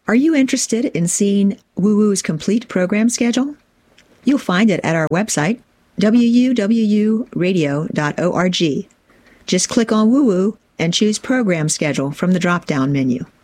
Are you interested in seeing WooWoo's complete program schedule? You'll find it at our website, wuwradio.org. Just click on WooWoo and choose Program Schedule from the drop-down menu.